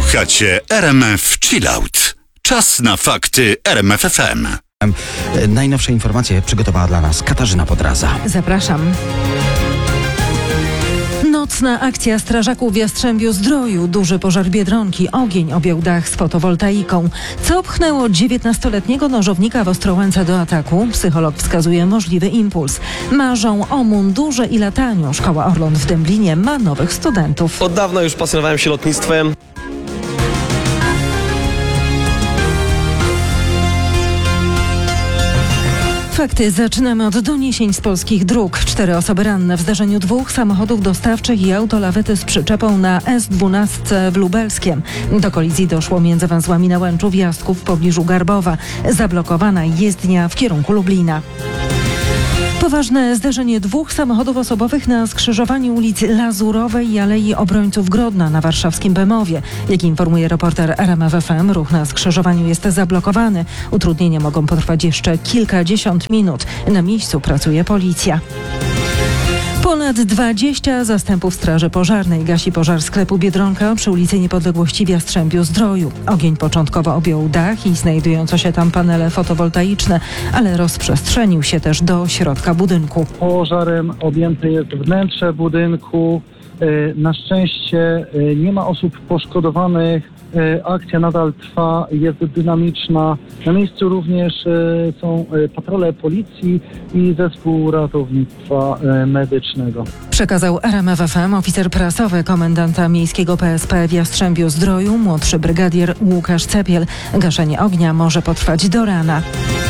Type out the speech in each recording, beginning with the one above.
Słuchacie RMF Chillout. Czas na fakty RMF FM. Najnowsze informacje przygotowała dla nas Katarzyna Podraza. Zapraszam. Nocna akcja strażaków w Jastrzębiu-Zdroju. Duży pożar Biedronki. Ogień objął dach z fotowoltaiką. Co pchnęło 19-letniego nożownika w Ostrołęce do ataku? Psycholog wskazuje możliwy impuls. Marzą o mundurze i lataniu. Szkoła Orląt w Dęblinie ma nowych studentów. Od dawna już pasjonowałem się lotnictwem. Fakty zaczynamy od doniesień z polskich dróg. 4 osoby ranne w zdarzeniu 2 samochodów dostawczych i autolawety z przyczepą na S12 w Lubelskiem. Do kolizji doszło między węzłami na Łęczów i Jasków w pobliżu Garbowa. Zablokowana jezdnia w kierunku Lublina. Poważne zdarzenie 2 samochodów osobowych na skrzyżowaniu ulic Lazurowej i Alei Obrońców Grodna na warszawskim Bemowie. Jak informuje reporter RMF FM, ruch na skrzyżowaniu jest zablokowany. Utrudnienia mogą potrwać jeszcze kilkadziesiąt minut. Na miejscu pracuje policja. Ponad 20 zastępów Straży Pożarnej gasi pożar sklepu Biedronka przy ulicy Niepodległości w Jastrzębiu-Zdroju. Ogień początkowo objął dach i znajdujące się tam panele fotowoltaiczne, ale rozprzestrzenił się też do środka budynku. Pożarem objęte jest wnętrze budynku. Na szczęście nie ma osób poszkodowanych. Akcja nadal trwa, jest dynamiczna. Na miejscu również są patrole policji i zespół ratownictwa medycznego. Przekazał RMF FM oficer prasowy komendanta miejskiego PSP w Jastrzębiu-Zdroju, młodszy brygadier Łukasz Cepiel. Gaszenie ognia może potrwać do rana.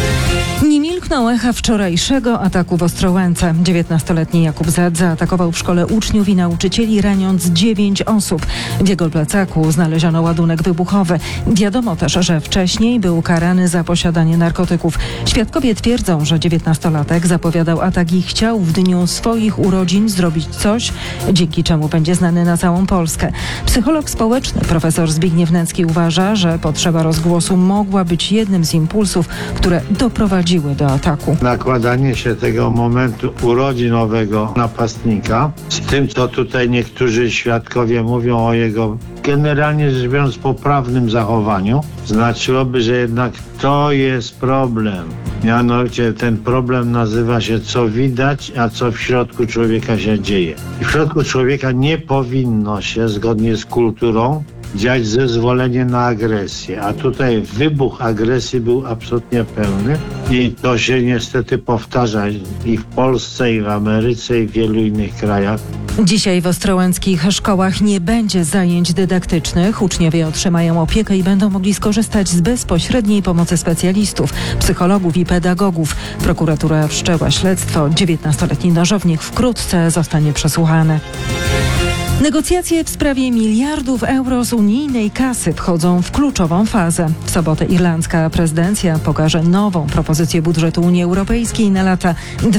Nie milkną echa wczorajszego ataku w Ostrołęce. 19-letni Jakub Z. zaatakował w szkole uczniów i nauczycieli, raniąc 9 osób. W jego plecaku znaleziono ładunek wybuchowy. Wiadomo też, że wcześniej był karany za posiadanie narkotyków. Świadkowie twierdzą, że 19-latek zapowiadał atak i chciał w dniu swoich urodzin zrobić coś, dzięki czemu będzie znany na całą Polskę. Psycholog społeczny profesor Zbigniew Nęcki uważa, że potrzeba rozgłosu mogła być jednym z impulsów, które doprowadziły do ataku. Nakładanie się tego momentu urodzinowego napastnika z tym, co tutaj niektórzy świadkowie mówią o jego generalnie rzecz biorąc poprawnym zachowaniu, znaczyłoby, że jednak to jest problem. Mianowicie ten problem nazywa się co widać, a co w środku człowieka się dzieje. I w środku człowieka nie powinno się, zgodnie z kulturą, dziać zezwolenie na agresję, a tutaj wybuch agresji był absolutnie pełny i to się niestety powtarza i w Polsce, i w Ameryce, i w wielu innych krajach. Dzisiaj w ostrołęckich szkołach nie będzie zajęć dydaktycznych. Uczniowie otrzymają opiekę i będą mogli skorzystać z bezpośredniej pomocy specjalistów, psychologów i pedagogów. Prokuratura wszczęła śledztwo. 19-letni nożownik wkrótce zostanie przesłuchany. Negocjacje w sprawie miliardów euro z unijnej kasy wchodzą w kluczową fazę. W sobotę irlandzka prezydencja pokaże nową propozycję budżetu Unii Europejskiej na lata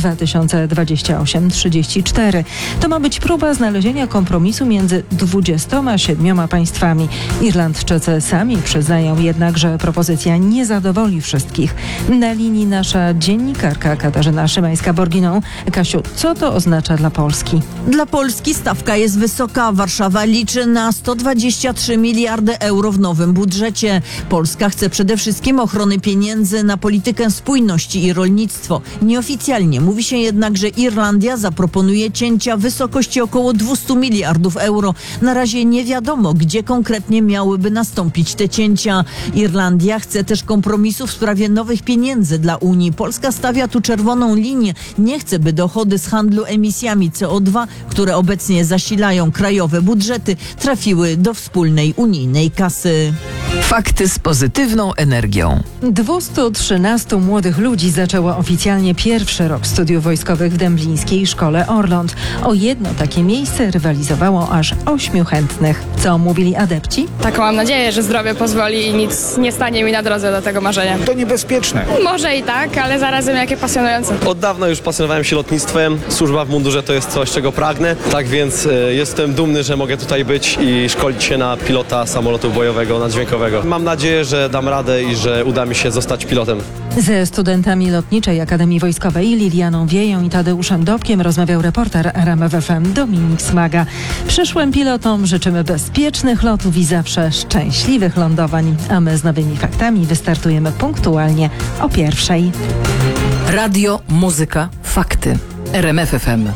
2028-34. To ma być próba znalezienia kompromisu między 27 państwami. Irlandczycy sami przyznają jednak, że propozycja nie zadowoli wszystkich. Na linii nasza dziennikarka Katarzyna Szymańska-Borginą. Kasiu, co to oznacza dla Polski? Dla Polski stawka jest wysoka. Warszawa liczy na 123 miliardy euro w nowym budżecie. Polska chce przede wszystkim ochrony pieniędzy na politykę spójności i rolnictwo. Nieoficjalnie mówi się jednak, że Irlandia zaproponuje cięcia w wysokości około 200 miliardów euro. Na razie nie wiadomo, gdzie konkretnie miałyby nastąpić te cięcia. Irlandia chce też kompromisu w sprawie nowych pieniędzy dla Unii. Polska stawia tu czerwoną linię. Nie chce, by dochody z handlu emisjami CO2, które obecnie zasilają krajowe budżety, trafiły do wspólnej unijnej kasy. Fakty z pozytywną energią. 213 młodych ludzi zaczęło oficjalnie pierwszy rok studiów wojskowych w Dęblińskiej Szkole Orląt. O jedno takie miejsce rywalizowało aż 8 chętnych. Co mówili adepci? Taką mam nadzieję, że zdrowie pozwoli i nic nie stanie mi na drodze do tego marzenia. To niebezpieczne. Może i tak, ale zarazem jakie pasjonujące. Od dawna już pasjonowałem się lotnictwem. Służba w mundurze to jest coś, czego pragnę. Tak więc jestem dumny, że mogę tutaj być i szkolić się na pilota samolotu bojowego, naddźwiękowego. lotniczego. Mam nadzieję, że dam radę i że uda mi się zostać pilotem. Ze studentami Lotniczej Akademii Wojskowej Lilianą Wieją i Tadeuszem Dobkiem rozmawiał reporter RMF FM Dominik Smaga. Przyszłym pilotom życzymy bezpiecznych lotów i zawsze szczęśliwych lądowań, a my z nowymi faktami wystartujemy punktualnie o 1:00. Radio, muzyka, fakty. RMF FM.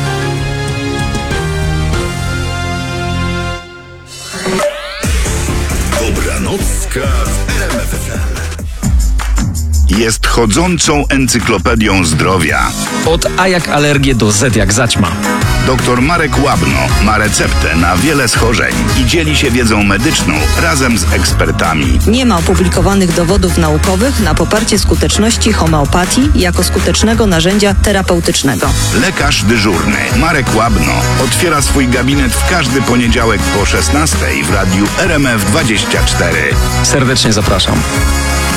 Dobranocka w RMF FM. Jest chodzącą encyklopedią zdrowia. Od A jak alergię do Z jak zaćma. Dr Marek Łabno ma receptę na wiele schorzeń i dzieli się wiedzą medyczną razem z ekspertami. Nie ma opublikowanych dowodów naukowych na poparcie skuteczności homeopatii jako skutecznego narzędzia terapeutycznego. Lekarz dyżurny Marek Łabno otwiera swój gabinet w każdy poniedziałek po 16:00 w radiu RMF 24. Serdecznie zapraszam.